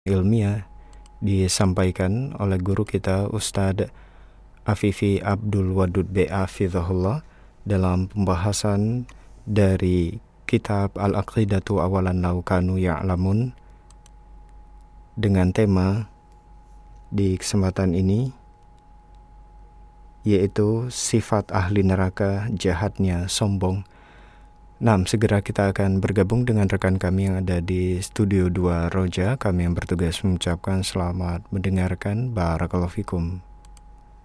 ilmiah disampaikan oleh guru kita Ustadz Afifi Abdul Wadud B.A. Fidhahullah dalam pembahasan dari kitab Al-Aqidatu Awalan Law Kanu Ya'lamun dengan tema di kesempatan ini yaitu sifat ahli neraka jahatnya sombong. Nah, segera kita akan bergabung dengan rekan kami yang ada di Studio 2 Roja. Kami yang bertugas mengucapkan selamat mendengarkan. Barakallahu fikum.